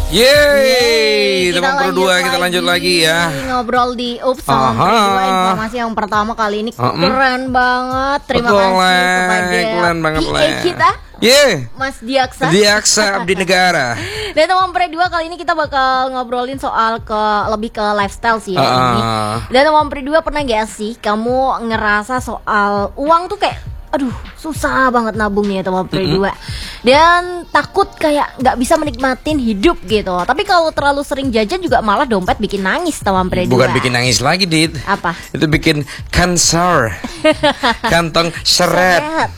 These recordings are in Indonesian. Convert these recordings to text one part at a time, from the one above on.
Yeay, teman berdua kita lanjut lagi ya. Ngobrol di Ups sama berdua. Informasi yang pertama kali ini keren banget. Terima kasih kepada PA kita, Mas Diaksa Abdi Negara. Dan teman berdua kali ini kita bakal ngobrolin soal lebih ke lifestyle sih ya ini. Dan teman berdua pernah gak sih kamu ngerasa soal uang tuh kayak aduh susah banget nabungnya teman berdua, dan takut kayak nggak bisa menikmatin hidup gitu. Tapi kalau terlalu sering jajan juga malah dompet bikin nangis teman berdua. Bukan bikin nangis lagi, Dit. Apa? Itu bikin cancer. Kantong seret.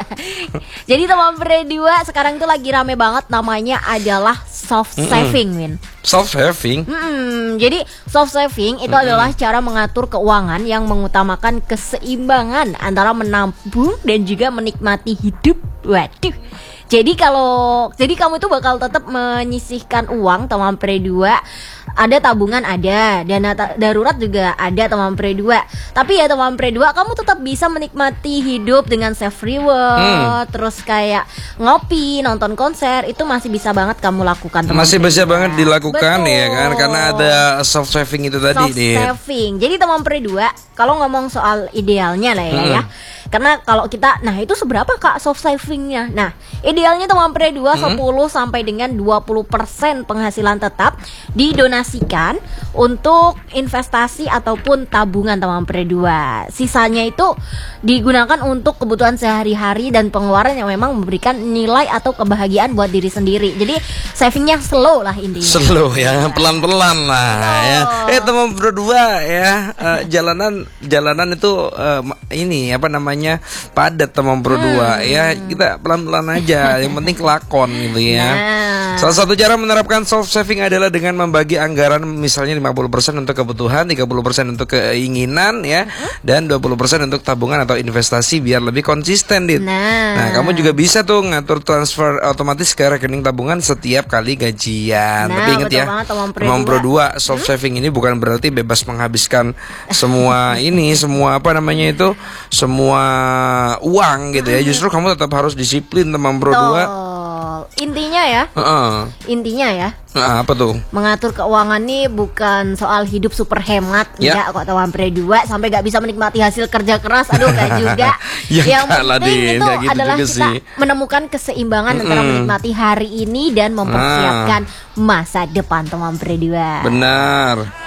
Jadi teman berdua sekarang itu lagi rame banget, namanya adalah soft saving, Win. Soft saving? Jadi soft saving itu adalah cara mengatur keuangan yang mengutamakan keseimbangan antara menabung dan juga menikmati hidup. Waduh. Jadi kamu itu bakal tetap menyisihkan uang teman berdua. Ada tabungan, ada dana darurat juga ada teman berdua. Tapi ya teman berdua, kamu tetap bisa menikmati hidup dengan save reward, terus kayak ngopi, nonton konser, itu masih bisa banget kamu lakukan teman. Masih bisa banget dilakukan. Betul. Ya kan, karena ada soft saving itu tadi. Soft saving. Jadi teman berdua, kalau ngomong soal idealnya lah ya. Karena kalau kita, nah itu seberapa Kak soft savingnya? Nah, idealnya teman berdua 10 sampai dengan 20% penghasilan tetap didonasikan untuk investasi ataupun tabungan teman berdua. Sisanya itu digunakan untuk kebutuhan sehari-hari dan pengeluaran yang memang memberikan nilai atau kebahagiaan buat diri sendiri. Jadi savingnya slow lah intinya. Slow ya, pelan-pelan lah ya. Teman berdua ya, jalanan itu ini apa namanya, padat teman berdua ya. Kita pelan-pelan aja, yang penting kelakon gitu ya. Salah satu cara menerapkan soft saving adalah dengan membagi anggaran, misalnya 50% untuk kebutuhan, 30% untuk keinginan ya, dan 20% untuk tabungan atau investasi biar lebih konsisten, Dit. Nah, kamu juga bisa tuh ngatur transfer otomatis ke rekening tabungan setiap kali gajian. Tapi ingat ya, teman berdua, soft saving ini bukan berarti bebas menghabiskan semua ini, semua apa namanya itu, semua uang gitu ya. Justru kamu tetap harus disiplin teman berdua. Intinya ya, apa tuh? mengatur keuangan nih bukan soal hidup super hemat, enggak kok teman berdua, sampai gak bisa menikmati hasil kerja keras, aduh gak juga. Yang penting itu gitu adalah kita menemukan keseimbangan antara menikmati hari ini dan mempersiapkan masa depan teman berdua. Benar.